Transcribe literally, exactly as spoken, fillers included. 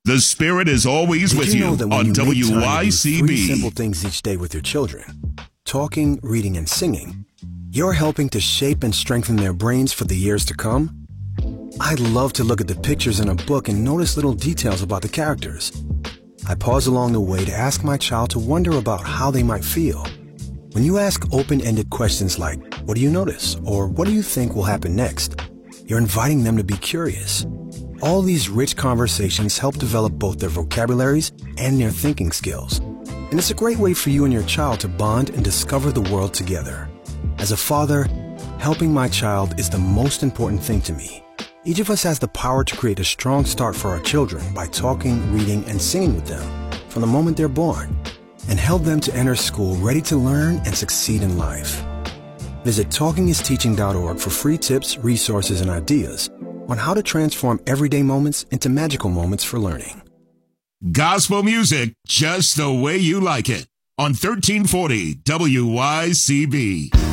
The Spirit is always Did with you you, know that when on you make time to do W Y C three B. simple things each day with your children, talking, reading, and singing, you're helping to shape and strengthen their brains for the years to come? I love to look at the pictures in a book and notice little details about the characters. I pause along the way to ask my child to wonder about how they might feel. When you ask open-ended questions like, what do you notice? Or what do you think will happen next? You're inviting them to be curious. All these rich conversations help develop both their vocabularies and their thinking skills. And it's a great way for you and your child to bond and discover the world together. As a father, helping my child is the most important thing to me. Each of us has the power to create a strong start for our children by talking, reading, and singing with them from the moment they're born, and help them to enter school ready to learn and succeed in life. Visit talking is teaching dot org for free tips, resources, and ideas on how to transform everyday moments into magical moments for learning. Gospel music just the way you like it on thirteen forty W Y C B.